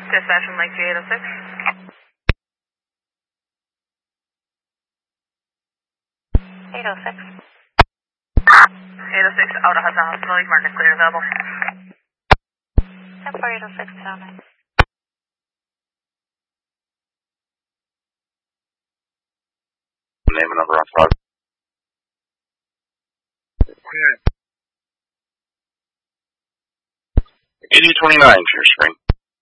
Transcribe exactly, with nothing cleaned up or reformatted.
Dispatch from Lake G eight oh six. eight oh six. eight oh six, out of Hudson Hospital, you've marked it clear available. ten four eight oh six, down nine. Name and number on file. eighty twenty-nine, Clear Spring.